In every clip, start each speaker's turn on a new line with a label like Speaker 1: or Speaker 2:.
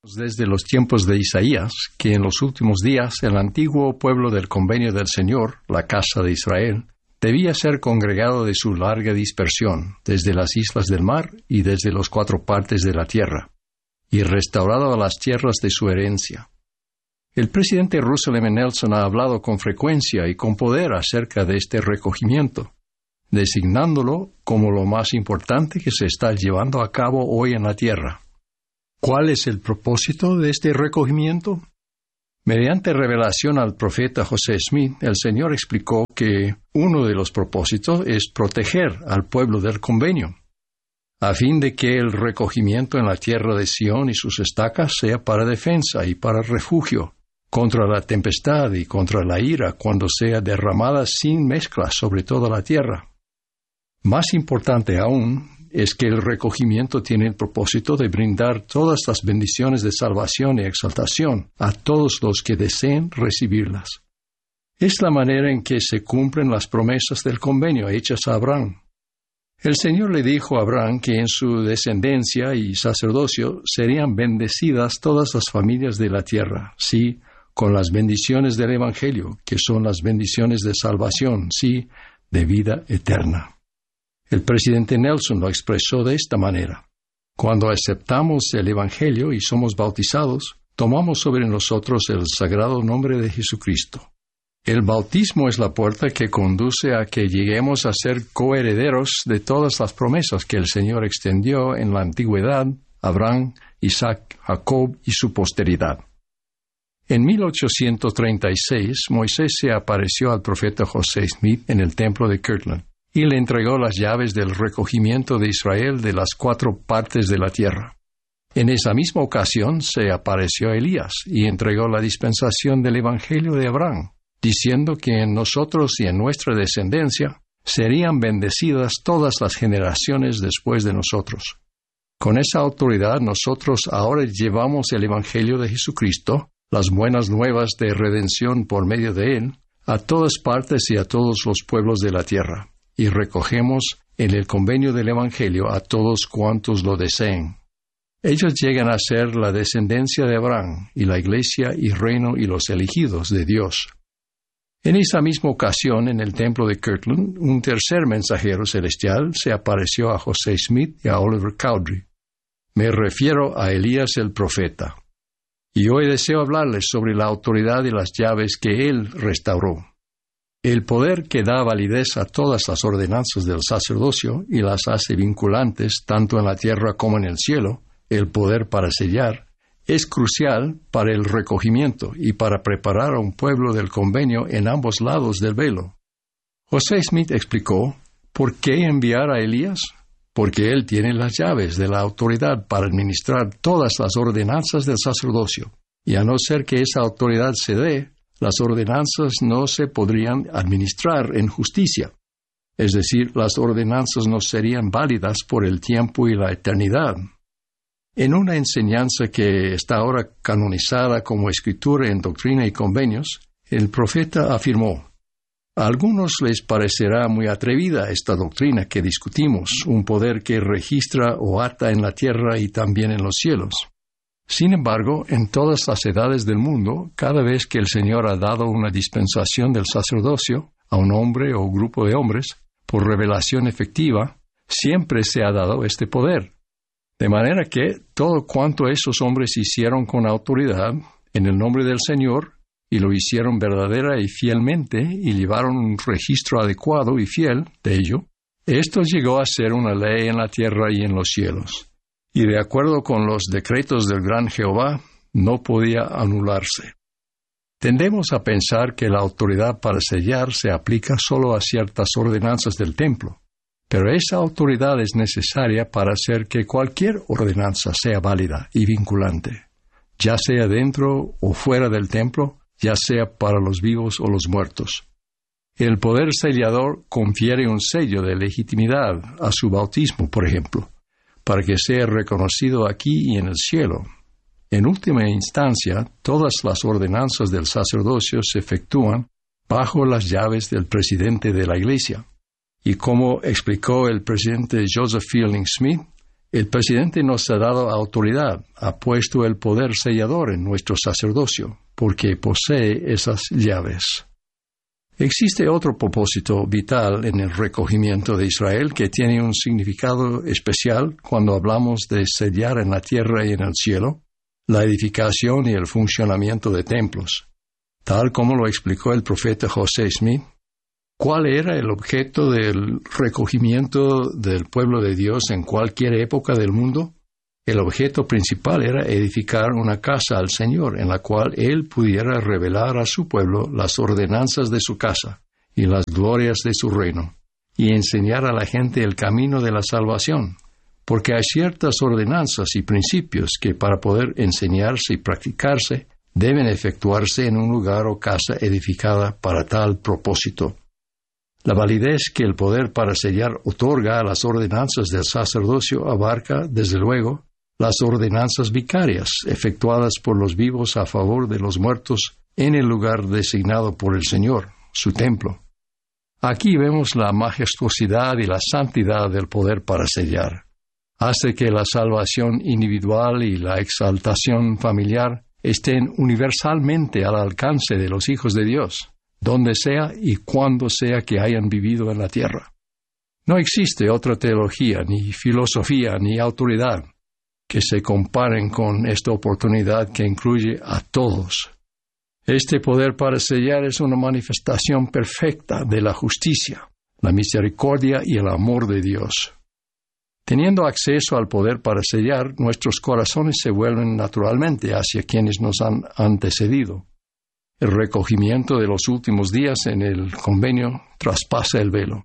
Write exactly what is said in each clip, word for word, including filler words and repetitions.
Speaker 1: Desde los tiempos de Isaías, que en los últimos días el antiguo pueblo del convenio del Señor, la casa de Israel, debía ser congregado de su larga dispersión, desde las islas del mar y desde las cuatro partes de la tierra, y restaurado a las tierras de su herencia. El presidente Russell M. Nelson ha hablado con frecuencia y con poder acerca de este recogimiento, designándolo como lo más importante que se está llevando a cabo hoy en la tierra. ¿Cuál es el propósito de este recogimiento? Mediante revelación al profeta José Smith, el Señor explicó que uno de los propósitos es proteger al pueblo del convenio, a fin de que el recogimiento en la tierra de Sión y sus estacas sea para defensa y para refugio, contra la tempestad y contra la ira cuando sea derramada sin mezcla sobre toda la tierra. Más importante aún es que el recogimiento tiene el propósito de brindar todas las bendiciones de salvación y exaltación a todos los que deseen recibirlas. Es la manera en que se cumplen las promesas del convenio hechas a Abraham. El Señor le dijo a Abraham que en su descendencia y sacerdocio serían bendecidas todas las familias de la tierra, sí, con las bendiciones del Evangelio, que son las bendiciones de salvación, sí, de vida eterna. El presidente Nelson lo expresó de esta manera: cuando aceptamos el Evangelio y somos bautizados, tomamos sobre nosotros el sagrado nombre de Jesucristo. El bautismo es la puerta que conduce a que lleguemos a ser coherederos de todas las promesas que el Señor extendió en la antigüedad a Abraham, Isaac, Jacob y su posteridad. En mil ochocientos treinta y seis, Moisés se apareció al profeta José Smith en el templo de Kirtland y le entregó las llaves del recogimiento de Israel de las cuatro partes de la tierra. En esa misma ocasión se apareció Elías y entregó la dispensación del Evangelio de Abraham, diciendo que en nosotros y en nuestra descendencia serían bendecidas todas las generaciones después de nosotros. Con esa autoridad nosotros ahora llevamos el Evangelio de Jesucristo, las buenas nuevas de redención por medio de él, a todas partes y a todos los pueblos de la tierra, y recogemos en el convenio del Evangelio a todos cuantos lo deseen. Ellos llegan a ser la descendencia de Abraham, y la iglesia y reino y los elegidos de Dios. En esa misma ocasión, en el templo de Kirtland, un tercer mensajero celestial se apareció a José Smith y a Oliver Cowdery. Me refiero a Elías el profeta. Y hoy deseo hablarles sobre la autoridad y las llaves que él restauró. El poder que da validez a todas las ordenanzas del sacerdocio y las hace vinculantes tanto en la tierra como en el cielo, el poder para sellar, es crucial para el recogimiento y para preparar a un pueblo del convenio en ambos lados del velo. José Smith explicó, ¿por qué enviar a Elías? Porque él tiene las llaves de la autoridad para administrar todas las ordenanzas del sacerdocio, y a no ser que esa autoridad se dé, las ordenanzas no se podrían administrar en justicia. Es decir, las ordenanzas no serían válidas por el tiempo y la eternidad. En una enseñanza que está ahora canonizada como escritura en Doctrina y Convenios, el profeta afirmó: a algunos les parecerá muy atrevida esta doctrina que discutimos, un poder que registra o ata en la tierra y también en los cielos. Sin embargo, en todas las edades del mundo, cada vez que el Señor ha dado una dispensación del sacerdocio a un hombre o grupo de hombres, por revelación efectiva, siempre se ha dado este poder. De manera que todo cuanto esos hombres hicieron con autoridad, en el nombre del Señor, y lo hicieron verdadera y fielmente, y llevaron un registro adecuado y fiel de ello, esto llegó a ser una ley en la tierra y en los cielos. Y de acuerdo con los decretos del gran Jehová, no podía anularse. Tendemos a pensar que la autoridad para sellar se aplica solo a ciertas ordenanzas del templo, pero esa autoridad es necesaria para hacer que cualquier ordenanza sea válida y vinculante, ya sea dentro o fuera del templo, ya sea para los vivos o los muertos. El poder sellador confiere un sello de legitimidad a su bautismo, por ejemplo, para que sea reconocido aquí y en el cielo. En última instancia, todas las ordenanzas del sacerdocio se efectúan bajo las llaves del presidente de la Iglesia. Y como explicó el presidente Joseph Fielding Smith, El presidente nos ha dado autoridad, ha puesto el poder sellador en nuestro sacerdocio, porque posee esas llaves. Existe otro propósito vital en el recogimiento de Israel que tiene un significado especial cuando hablamos de sellar en la tierra y en el cielo, la edificación y el funcionamiento de templos. Tal como lo explicó el profeta José Smith, ¿cuál era el objeto del recogimiento del pueblo de Dios en cualquier época del mundo? El objeto principal era edificar una casa al Señor, en la cual Él pudiera revelar a su pueblo las ordenanzas de su casa y las glorias de su reino, y enseñar a la gente el camino de la salvación, porque hay ciertas ordenanzas y principios que para poder enseñarse y practicarse deben efectuarse en un lugar o casa edificada para tal propósito. La validez que el poder para sellar otorga a las ordenanzas del sacerdocio abarca, desde luego, las ordenanzas vicarias efectuadas por los vivos a favor de los muertos en el lugar designado por el Señor, su templo. Aquí vemos la majestuosidad y la santidad del poder para sellar. Hace que la salvación individual y la exaltación familiar estén universalmente al alcance de los hijos de Dios, donde sea y cuando sea que hayan vivido en la tierra. No existe otra teología, ni filosofía, ni autoridad que se comparen con esta oportunidad que incluye a todos. Este poder para sellar es una manifestación perfecta de la justicia, la misericordia y el amor de Dios. Teniendo acceso al poder para sellar, nuestros corazones se vuelven naturalmente hacia quienes nos han antecedido. El recogimiento de los últimos días en el convenio traspasa el velo.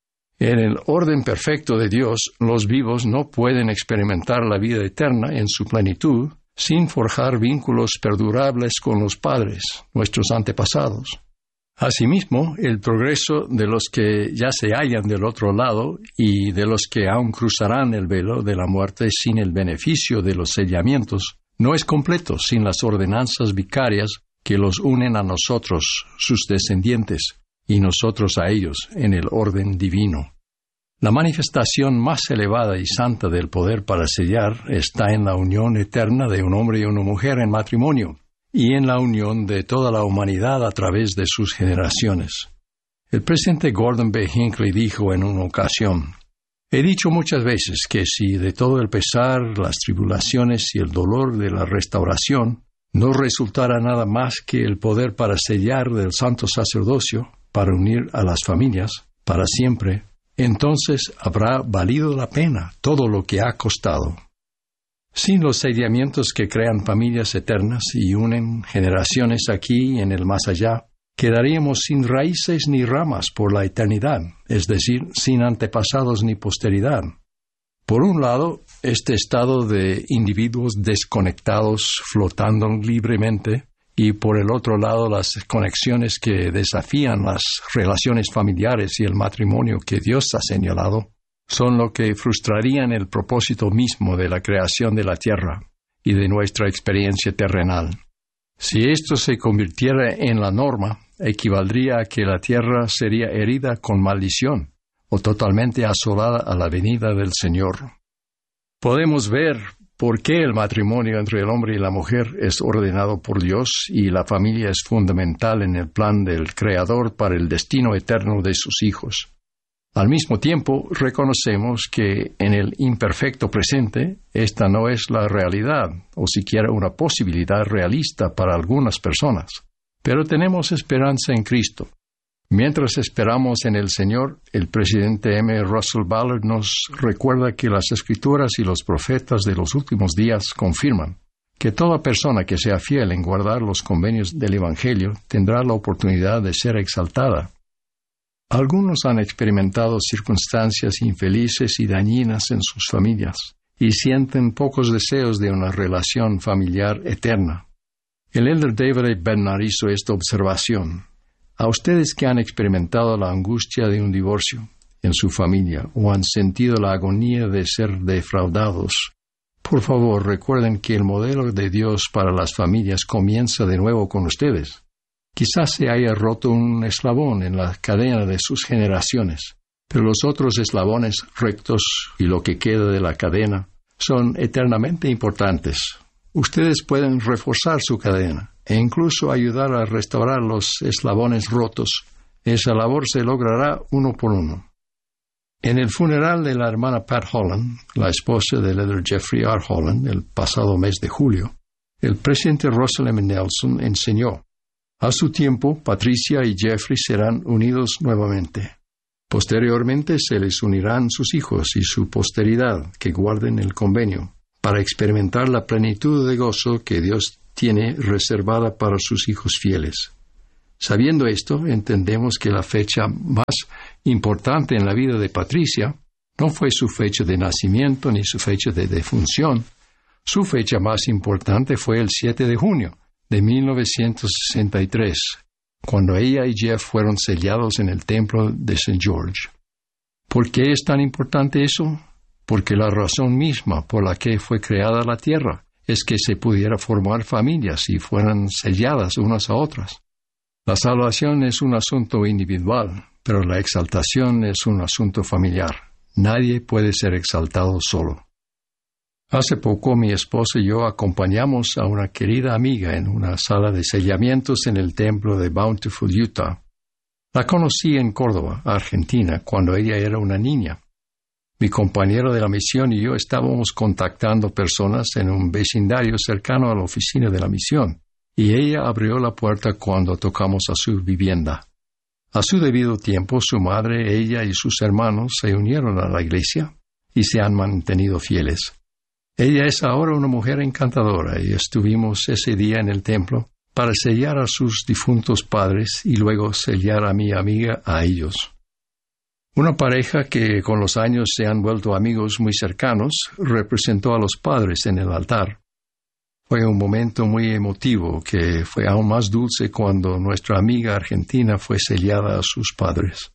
Speaker 1: En el orden perfecto de Dios, los vivos no pueden experimentar la vida eterna en su plenitud sin forjar vínculos perdurables con los padres, nuestros antepasados. Asimismo, el progreso de los que ya se hallan del otro lado y de los que aún cruzarán el velo de la muerte sin el beneficio de los sellamientos no es completo sin las ordenanzas vicarias que los unen a nosotros, sus descendientes, y nosotros a ellos en el orden divino. La manifestación más elevada y santa del poder para sellar está en la unión eterna de un hombre y una mujer en matrimonio, y en la unión de toda la humanidad a través de sus generaciones. El presidente Gordon B. Hinckley dijo en una ocasión: «He dicho muchas veces que si de todo el pesar, las tribulaciones y el dolor de la restauración no resultara nada más que el poder para sellar del santo sacerdocio, para unir a las familias para siempre, entonces habrá valido la pena todo lo que ha costado». Sin los sellamientos que crean familias eternas y unen generaciones aquí y en el más allá, quedaríamos sin raíces ni ramas por la eternidad, es decir, sin antepasados ni posteridad. Por un lado, este estado de individuos desconectados flotando libremente, y por el otro lado, las conexiones que desafían las relaciones familiares y el matrimonio que Dios ha señalado, son lo que frustrarían el propósito mismo de la creación de la tierra y de nuestra experiencia terrenal. Si esto se convirtiera en la norma, equivaldría a que la tierra sería herida con maldición o totalmente asolada a la venida del Señor. Podemos ver por qué el matrimonio entre el hombre y la mujer es ordenado por Dios y la familia es fundamental en el plan del Creador para el destino eterno de sus hijos. Al mismo tiempo, reconocemos que en el imperfecto presente, esta no es la realidad, o siquiera una posibilidad realista para algunas personas. Pero tenemos esperanza en Cristo. Mientras esperamos en el Señor, el presidente M. Russell Ballard nos recuerda que las Escrituras y los profetas de los últimos días confirman que toda persona que sea fiel en guardar los convenios del Evangelio tendrá la oportunidad de ser exaltada. Algunos han experimentado circunstancias infelices y dañinas en sus familias y sienten pocos deseos de una relación familiar eterna. El elder David A. Bednar hizo esta observación: a ustedes que han experimentado la angustia de un divorcio en su familia o han sentido la agonía de ser defraudados, por favor recuerden que el modelo de Dios para las familias comienza de nuevo con ustedes. Quizás se haya roto un eslabón en la cadena de sus generaciones, pero los otros eslabones rectos y lo que queda de la cadena son eternamente importantes. Ustedes pueden reforzar su cadena e incluso ayudar a restaurar los eslabones rotos. Esa labor se logrará uno por uno. En el funeral de la hermana Pat Holland, la esposa del elder Jeffrey R. Holland, el pasado mes de julio, el presidente Russell M. Nelson enseñó: a su tiempo, Patricia y Jeffrey serán unidos nuevamente. Posteriormente se les unirán sus hijos y su posteridad que guarden el convenio, para experimentar la plenitud de gozo que Dios tiene reservada para sus hijos fieles. Sabiendo esto, entendemos que la fecha más importante en la vida de Patricia no fue su fecha de nacimiento ni su fecha de defunción. Su fecha más importante fue el siete de junio de mil novecientos sesenta y tres, cuando ella y Jeff fueron sellados en el templo de Saint George. ¿Por qué es tan importante eso? Porque la razón misma por la que fue creada la tierra es que se pudiera formar familias y fueran selladas unas a otras. La salvación es un asunto individual, pero la exaltación es un asunto familiar. Nadie puede ser exaltado solo. Hace poco mi esposa y yo acompañamos a una querida amiga en una sala de sellamientos en el templo de Bountiful, Utah. La conocí en Córdoba, Argentina, cuando ella era una niña. Mi compañero de la misión y yo estábamos contactando personas en un vecindario cercano a la oficina de la misión, y ella abrió la puerta cuando tocamos a su vivienda. A su debido tiempo, su madre, ella y sus hermanos se unieron a la iglesia y se han mantenido fieles. Ella es ahora una mujer encantadora y estuvimos ese día en el templo para sellar a sus difuntos padres y luego sellar a mi amiga a ellos. Una pareja que con los años se han vuelto amigos muy cercanos representó a los padres en el altar. Fue un momento muy emotivo que fue aún más dulce cuando nuestra amiga argentina fue sellada a sus padres.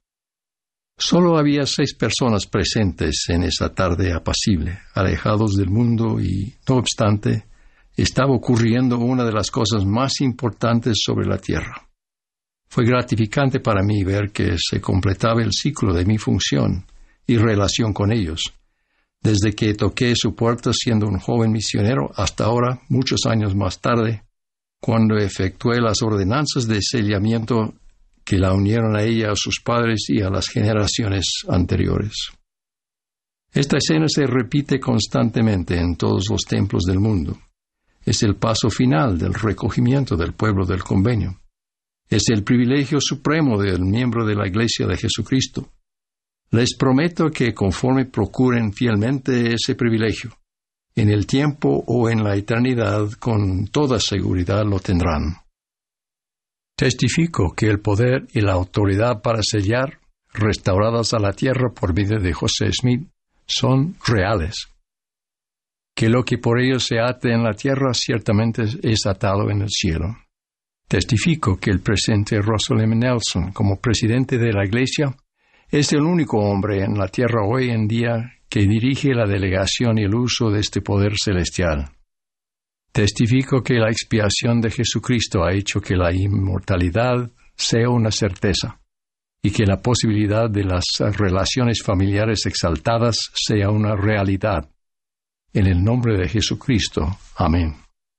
Speaker 1: Solo había seis personas presentes en esa tarde apacible, alejados del mundo y, no obstante, estaba ocurriendo una de las cosas más importantes sobre la tierra. Fue gratificante para mí ver que se completaba el ciclo de mi función y relación con ellos, desde que toqué su puerta siendo un joven misionero hasta ahora, muchos años más tarde, cuando efectué las ordenanzas de sellamiento que la unieron a ella, a sus padres y a las generaciones anteriores. Esta escena se repite constantemente en todos los templos del mundo. Es el paso final del recogimiento del pueblo del convenio. Es el privilegio supremo del miembro de la Iglesia de Jesucristo. Les prometo que conforme procuren fielmente ese privilegio, en el tiempo o en la eternidad, con toda seguridad lo tendrán. Testifico que el poder y la autoridad para sellar, restauradas a la tierra por medio de José Smith, son reales. Que lo que por ellos se ate en la tierra ciertamente es atado en el cielo. Testifico que el presidente Russell M. Nelson, como presidente de la Iglesia, es el único hombre en la tierra hoy en día que dirige la delegación y el uso de este poder celestial. Testifico que la expiación de Jesucristo ha hecho que la inmortalidad sea una certeza y que la posibilidad de las relaciones familiares exaltadas sea una realidad. En el nombre de Jesucristo. Amén.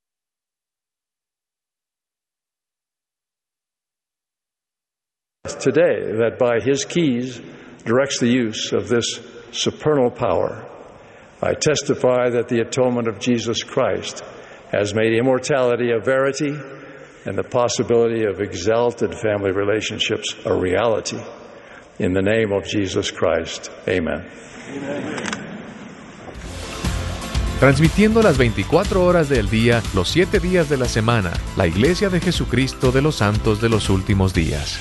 Speaker 2: Today, that by his keys directs the use of this supernal power, I testify that the atonement of Jesus Christ has made immortality a verity and the possibility of exalted family relationships a reality. In the name of Jesus Christ. Amen. Amen.
Speaker 3: Transmitiendo las veinticuatro horas del día, los siete días de la semana, la Iglesia de Jesucristo de los Santos de los Últimos Días.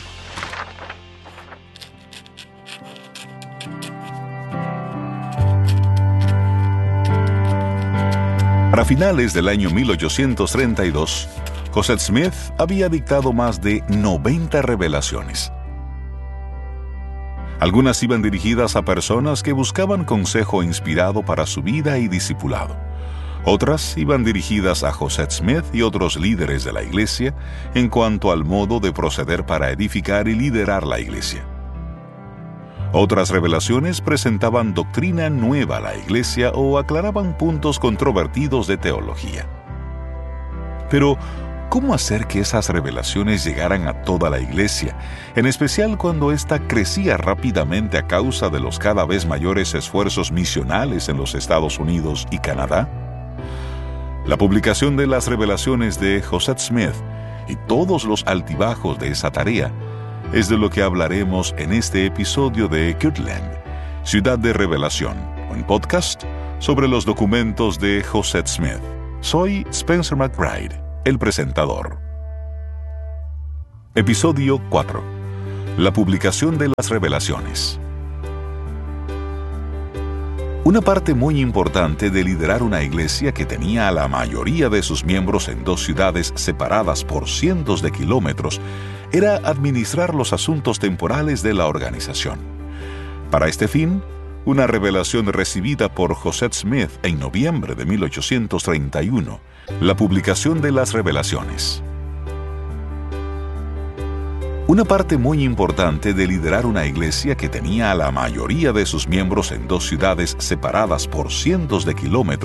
Speaker 4: Para finales del año mil ochocientos treinta y dos, José Smith había dictado más de noventa revelaciones. Algunas iban dirigidas a personas que buscaban consejo inspirado para su vida y discipulado. Otras iban dirigidas a José Smith y otros líderes de la iglesia en cuanto al modo de proceder para edificar y liderar la iglesia. Otras revelaciones presentaban doctrina nueva a la Iglesia o aclaraban puntos controvertidos de teología. Pero, ¿cómo hacer que esas revelaciones llegaran a toda la Iglesia, en especial cuando ésta crecía rápidamente a causa de los cada vez mayores esfuerzos misionales en los Estados Unidos y Canadá? La publicación de las revelaciones de Joseph Smith y todos los altibajos de esa tarea es de lo que hablaremos en este episodio de Kirtland, Ciudad de Revelación, un podcast sobre los documentos de Joseph Smith. Soy Spencer McBride, el presentador. Episodio cuatro. La publicación de las revelaciones. Una parte muy importante de liderar una iglesia que tenía a la mayoría de sus miembros en dos ciudades separadas por cientos de kilómetros era administrar los asuntos temporales de la organización. Para este fin, una revelación recibida por Joseph Smith en noviembre de mil ochocientos treinta y uno, la publicación de las revelaciones. Una parte muy importante de liderar una iglesia que tenía a la mayoría de sus miembros en dos ciudades separadas por cientos de kilómetros